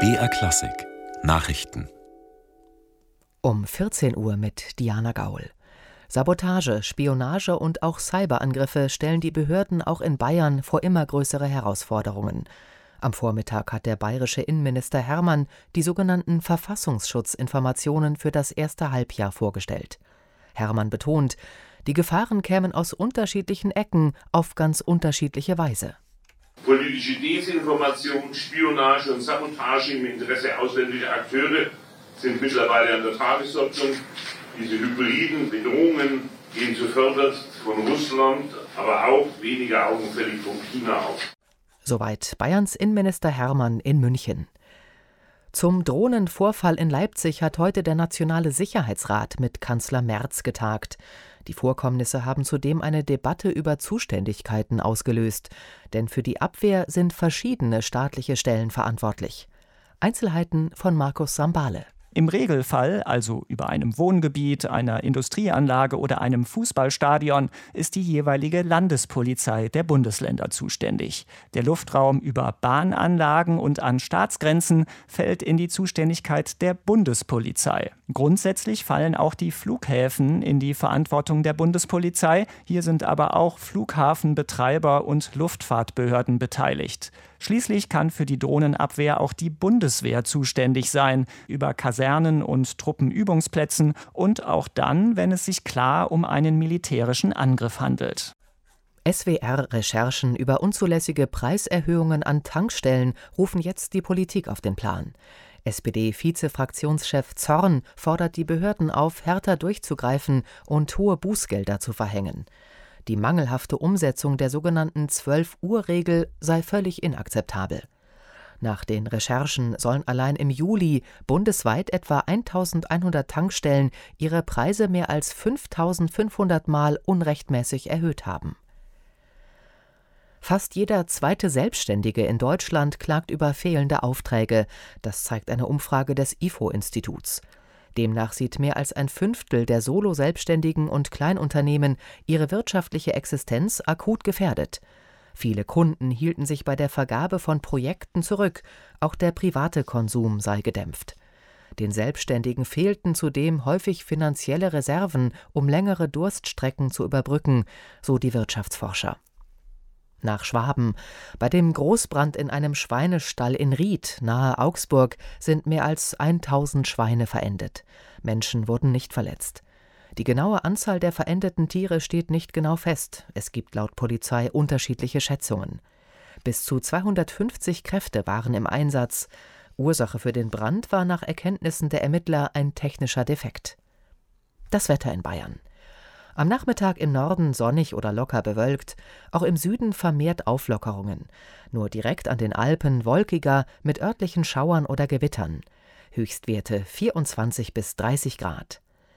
BR Klassik Nachrichten Um 14 Uhr mit Diana Gaul. Sabotage, Spionage und auch Cyberangriffe stellen die Behörden auch in Bayern vor immer größere Herausforderungen. Am Vormittag hat der bayerische Innenminister Hermann die sogenannten Verfassungsschutzinformationen für das erste Halbjahr vorgestellt. Hermann betont, die Gefahren kämen aus unterschiedlichen Ecken auf ganz unterschiedliche Weise. Politische Desinformation, Spionage und Sabotage im Interesse ausländischer Akteure sind mittlerweile an der Tagesordnung. Diese hybriden Bedrohungen gehen zuvörderst von Russland, aber auch weniger augenfällig von China aus. Soweit Bayerns Innenminister Hermann in München. Zum Drohnenvorfall in Leipzig hat heute der Nationale Sicherheitsrat mit Kanzler Merz getagt. Die Vorkommnisse haben zudem eine Debatte über Zuständigkeiten ausgelöst, denn für die Abwehr sind verschiedene staatliche Stellen verantwortlich. Einzelheiten von Markus Sambale. Im Regelfall, also über einem Wohngebiet, einer Industrieanlage oder einem Fußballstadion, ist die jeweilige Landespolizei der Bundesländer zuständig. Der Luftraum über Bahnanlagen und an Staatsgrenzen fällt in die Zuständigkeit der Bundespolizei. Grundsätzlich fallen auch die Flughäfen in die Verantwortung der Bundespolizei. Hier sind aber auch Flughafenbetreiber und Luftfahrtbehörden beteiligt. Schließlich kann für die Drohnenabwehr auch die Bundeswehr zuständig sein, über Kasernen und Truppenübungsplätzen und auch dann, wenn es sich klar um einen militärischen Angriff handelt. SWR-Recherchen über unzulässige Preiserhöhungen an Tankstellen rufen jetzt die Politik auf den Plan. SPD-Vize-Fraktionschef Zorn fordert die Behörden auf, härter durchzugreifen und hohe Bußgelder zu verhängen. Die mangelhafte Umsetzung der sogenannten 12-Uhr-Regel sei völlig inakzeptabel. Nach den Recherchen sollen allein im Juli bundesweit etwa 1.100 Tankstellen ihre Preise mehr als 5.500 Mal unrechtmäßig erhöht haben. Fast jeder zweite Selbstständige in Deutschland klagt über fehlende Aufträge. Das zeigt eine Umfrage des IFO-Instituts. Demnach sieht mehr als ein Fünftel der Solo-Selbstständigen und Kleinunternehmen ihre wirtschaftliche Existenz akut gefährdet. Viele Kunden hielten sich bei der Vergabe von Projekten zurück, auch der private Konsum sei gedämpft. Den Selbstständigen fehlten zudem häufig finanzielle Reserven, um längere Durststrecken zu überbrücken, so die Wirtschaftsforscher. Nach Schwaben. Bei dem Großbrand in einem Schweinestall in Ried, nahe Augsburg, sind mehr als 1000 Schweine verendet. Menschen wurden nicht verletzt. Die genaue Anzahl der verendeten Tiere steht nicht genau fest. Es gibt laut Polizei unterschiedliche Schätzungen. Bis zu 250 Kräfte waren im Einsatz. Ursache für den Brand war nach Erkenntnissen der Ermittler ein technischer Defekt. Das Wetter in Bayern. Am Nachmittag im Norden sonnig oder locker bewölkt, auch im Süden vermehrt Auflockerungen. Nur direkt an den Alpen wolkiger mit örtlichen Schauern oder Gewittern. Höchstwerte 24 bis 30 Grad.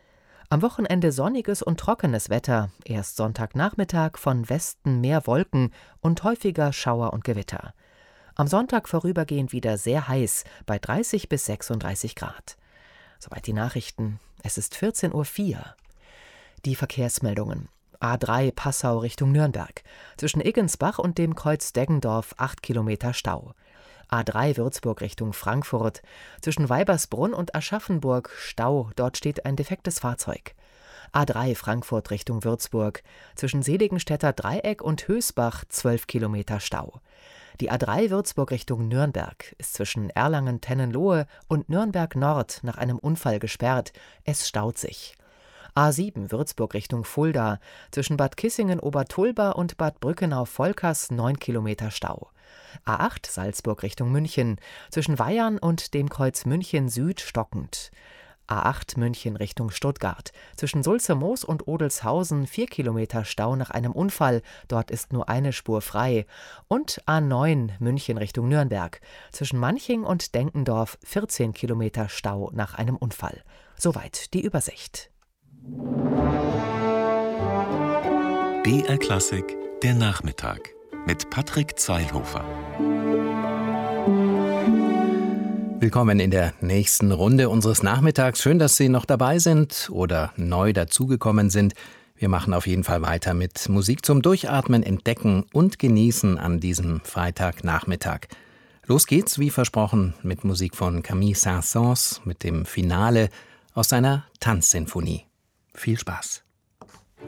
Am Wochenende sonniges und trockenes Wetter, erst Sonntagnachmittag von Westen mehr Wolken und häufiger Schauer und Gewitter. Am Sonntag vorübergehend wieder sehr heiß, bei 30 bis 36 Grad. Soweit die Nachrichten. Es ist 14:04 Uhr. Die Verkehrsmeldungen. A3 Passau Richtung Nürnberg. Zwischen Iggensbach und dem Kreuz Deggendorf 8 Kilometer Stau. A3 Würzburg Richtung Frankfurt. Zwischen Weibersbrunn und Aschaffenburg Stau. Dort steht ein defektes Fahrzeug. A3 Frankfurt Richtung Würzburg. Zwischen Seligenstädter Dreieck und Hösbach 12 Kilometer Stau. Die A3 Würzburg Richtung Nürnberg ist zwischen Erlangen-Tennenlohe und Nürnberg Nord nach einem Unfall gesperrt. Es staut sich. A7 Würzburg Richtung Fulda, zwischen Bad Kissingen-Obertulba und Bad Brückenau-Volkers 9 Kilometer Stau. A8 Salzburg Richtung München, zwischen Weyarn und dem Kreuz München Süd stockend. A8 München Richtung Stuttgart, zwischen Sulze-Moos und Odelshausen 4 Kilometer Stau nach einem Unfall, dort ist nur eine Spur frei. Und A9 München Richtung Nürnberg, zwischen Manching und Denkendorf 14 Kilometer Stau nach einem Unfall. Soweit die Übersicht. BR Klassik, der Nachmittag mit Patrick Zeilhofer. Willkommen in der nächsten Runde unseres Nachmittags. Schön, dass Sie noch dabei sind oder neu dazugekommen sind. Wir machen auf jeden Fall weiter mit Musik zum Durchatmen, Entdecken und Genießen an diesem Freitagnachmittag. Los geht's, wie versprochen, mit Musik von Camille Saint-Saëns, mit dem Finale aus seiner Tanzsinfonie. Viel Spaß!